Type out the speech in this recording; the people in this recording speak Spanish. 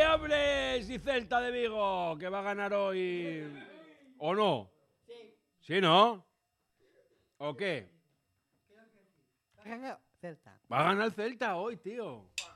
hombre! Sí, Celta de Vigo, que va a ganar hoy. ¿O no? Sí. ¿Sí, no? ¿O qué? Ganó Celta. Va a ganar el Celta hoy, tío.